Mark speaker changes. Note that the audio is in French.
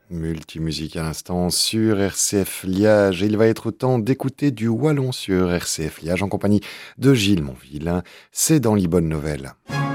Speaker 1: Multimusique à l'instant sur RCF Liège. Et il va être temps d'écouter du wallon sur RCF Liège en compagnie de Gilles Monville. C'est dans les bonnes nouvelles.